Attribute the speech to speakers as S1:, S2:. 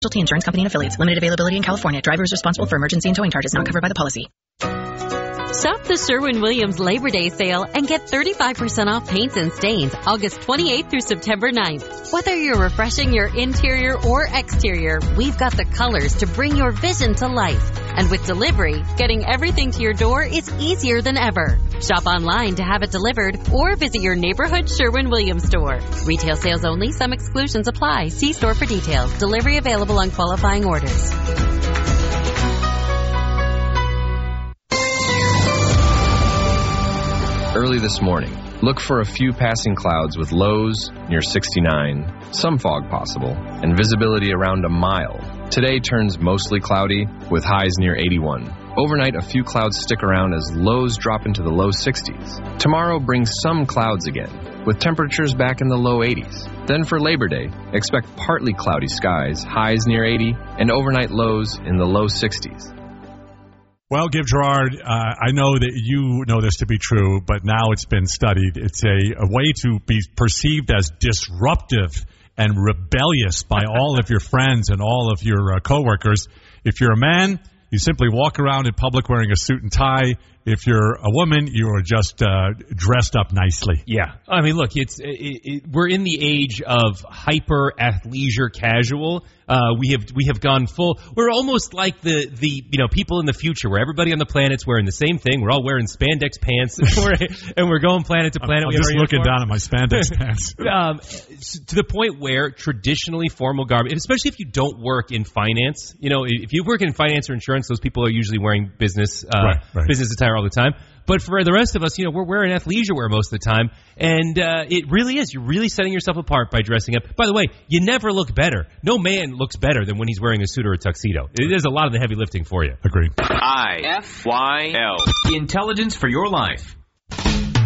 S1: Specialty Insurance Company and Affiliates. Limited availability in California. Driver is responsible for emergency and towing charges not covered by the policy.
S2: Shop the Sherwin-Williams Labor Day sale and get 35% off paints and stains August 28th through September 9th. Whether you're refreshing your interior or exterior, we've got the colors to bring your vision to life. And with delivery, getting everything to your door is easier than ever. Shop online to have it delivered or visit your neighborhood Sherwin-Williams store. Retail sales only. Some exclusions apply. See store for details. Delivery available on qualifying orders.
S3: Early this morning, look for a few passing clouds with lows near 69, some fog possible, and visibility around a mile. Today turns mostly cloudy with highs near 81. Overnight, a few clouds stick around as lows drop into the low 60s. Tomorrow brings some clouds again, with temperatures back in the low 80s. Then for Labor Day, expect partly cloudy skies, highs near 80, and overnight lows in the low 60s.
S4: Well, Give Gerard, I know that you know this to be true, but now it's been studied. It's a way to be perceived as disruptive and rebellious by all of your friends and all of your coworkers. If you're a man, you simply walk around in public wearing a suit and tie. If you're a woman, you are just dressed up nicely.
S5: Yeah. I mean, look, we're in the age of hyper athleisure casual. We have gone full. We're almost like the people in the future where everybody on the planet's wearing the same thing. We're all wearing spandex pants and we're going planet to planet.
S4: I'm just looking down at my spandex pants.
S5: To the point where traditionally formal garb, especially if you don't work in finance, if you work in finance or insurance, those people are usually wearing business business attire all the time. But for the rest of us, we're wearing athleisure wear most of the time. And it really is. You're really setting yourself apart by dressing up. By the way, you never look better. No man looks better than when he's wearing a suit or a tuxedo. It does a lot of the heavy lifting for you.
S4: Agreed.
S6: IFYL. Intelligence for your life.